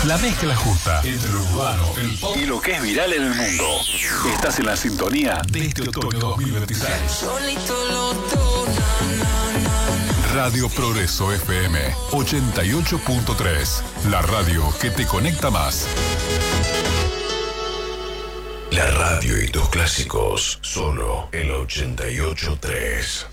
La mezcla justa entre lo urbano, el pop y lo que es viral en el mundo. Estás en la sintonía de este otoño 2026. Radio Progreso FM 88.3. La radio que te conecta más. La radio y tus clásicos, solo el 88.3.